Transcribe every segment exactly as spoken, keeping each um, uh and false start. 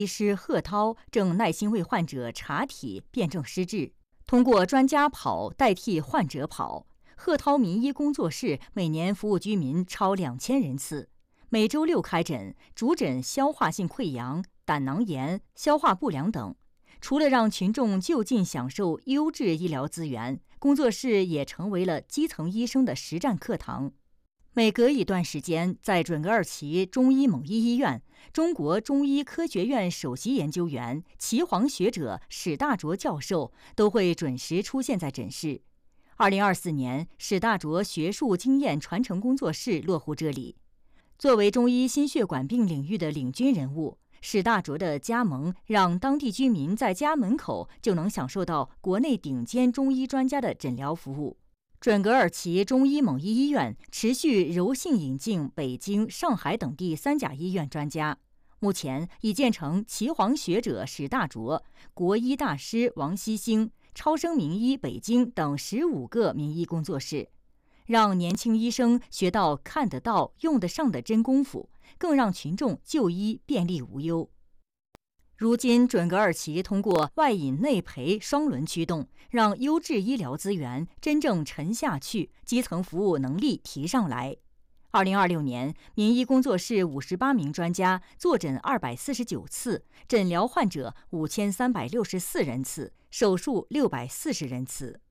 医师贺涛正耐心为患者查体辩证施治，通过专家跑代替患者跑。贺涛民医工作室每年服务居民超两千人次，每周六开诊，主诊消化性溃疡、胆囊炎、消化不良等。除了让群众就近享受优质医疗资源，工作室也成为了基层医生的实战课堂。每隔一段时间，在准噶尔旗中医猛医医院，中国中医科学院首席研究员、岐黄学者史大卓教授都会准时出现在诊室。二零二四年，史大卓学术经验传承工作室落户这里。作为中医心血管病领域的领军人物，史大卓的加盟让当地居民在家门口就能享受到国内顶尖中医专家的诊疗服务。准噶尔旗中医猛医医院持续柔性引进北京、上海等地三甲医院专家，目前已建成岐黄学者史大卓、国医大师王锡星、超声名医北京等十五个名医工作室，让年轻医生学到看得到、用得上的真功夫，更让群众就医便利无忧。如今，准噶尔旗通过外引内培双轮驱动，让优质医疗资源真正沉下去，基层服务能力提上来。二零二六年，民医工作室五十八名专家坐诊二百四十九次，诊疗患者五千三百六十四人次，手术六百四十人次。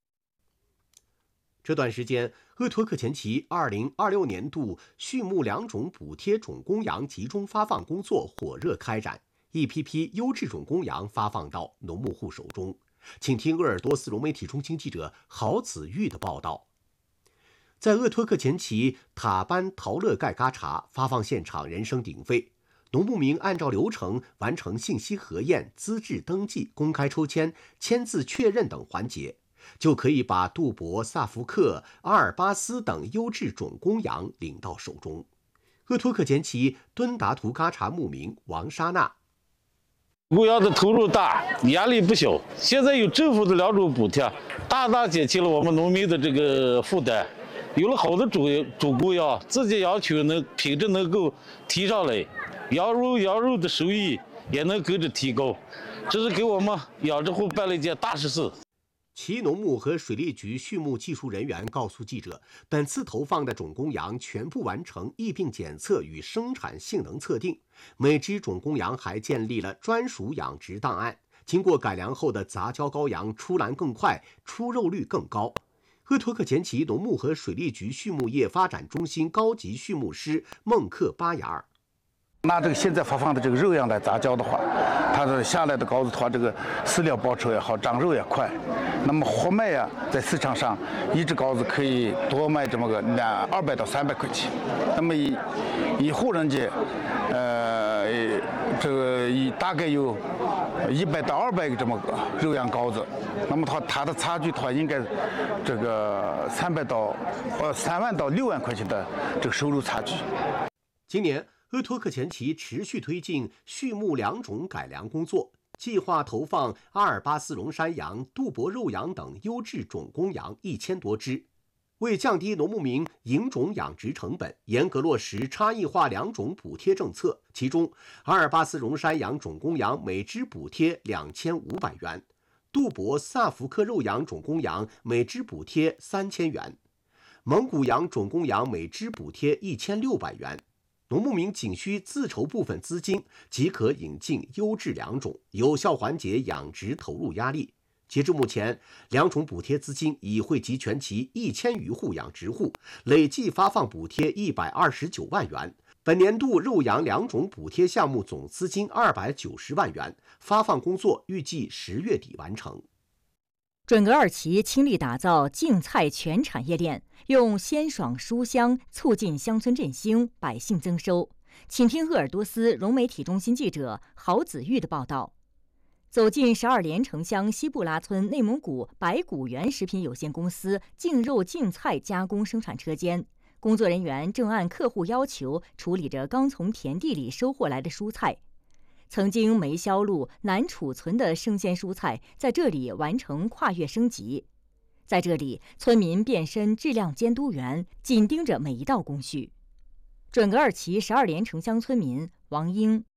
这段时间，鄂托克前旗二零二六年度畜牧良种补贴种公羊集中发放工作火热开展。一批批优质种公羊发放到农牧户手中，请听鄂尔多斯融媒体中心记者郝子玉的报道。在鄂托克前旗塔班陶勒盖嘎查发放现场人声鼎沸，农牧民按照流程完成信息核验、资质登记、公开抽签、签字确认等环节，就可以把杜博、萨福克、阿尔巴斯等优质种公羊领到手中。鄂托克前旗敦达图嘎查牧民王莎娜。 牧羊的投入大，压力不小。现在有政府的两种补贴，大大减轻了我们农民的这个负担。有了好的主主公羊，自己羊群能品质能够提上来，羊肉羊肉的收益也能跟着提高，这是给我们养殖户办了一件大实事。 其农牧和水利局畜牧技术人员告诉记者，本次投放的种公羊全部完成疫病检测与生产性能测定，每只种公羊还建立了专属养殖档案。经过改良后的杂交羔羊出栏更快，出肉率更高。鄂托克前旗农牧和水利局畜牧业发展中心高级畜牧师孟克巴雅尔。 拿这个现在发放的这个肉羊来杂交的话，它的下来的羔子的话，这个饲料报酬也好，长肉也快。那么活卖呀，在市场上一只羔子可以多卖这么个两二百到三百块钱。那么以以户人家，呃，这个以大概有一百到二百个这么个肉羊羔子，那么它它的差距的话，应该这个三百到呃三万到六万块钱的这个收入差距。 今年，鄂托克前旗持续推进畜牧良种改良工作，计划投放阿尔巴斯绒山羊、杜博肉羊等优质种公羊一千多只。为降低农牧民引种养殖成本，严格落实差异化良种补贴政策。其中，阿尔巴斯绒山羊种公羊每只补贴两千五百元，杜博萨福克肉羊种公羊每只补贴三千元，蒙古羊种公羊每只补贴一千六百元。农牧民仅需自筹部分资金，即可引进优质良种，有效缓解养殖投入压力。截至目前，良种补贴资金已惠及全旗一千余户养殖户，累计发放补贴一百二十九万元。本年度肉羊良种补贴项目总资金二百九十万元，发放工作预计十月底完成。 准噶尔旗倾力打造净菜全产业链，用鲜爽书香促进乡村振兴、百姓增收。请听鄂尔多斯融媒体中心记者郝子玉的报道。走进十二连城乡西布拉村内蒙古白谷园食品有限公司净肉净菜加工生产车间，工作人员正按客户要求处理着刚从田地里收获来的蔬菜。曾经没销路、难储存的生鲜蔬菜，在这里完成跨越升级。在这里，村民变身质量监督员，紧盯着每一道工序。准噶尔旗十二连城乡村民王英，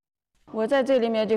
我在这里面就